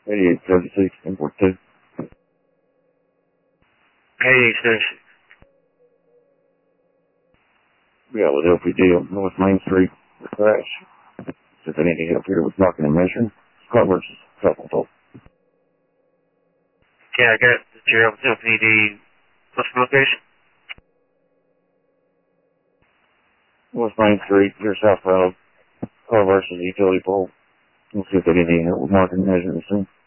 8876, import 2. 8876. Yeah, with LPD on North Main Street, the crash. If they need any help here with knocking and measuring, Scott versus Couple. Okay, I got the jail with LPD. What's the location? North Main Street, here southbound, car versus utility pole. We'll see if they need any help with marking and measuring soon.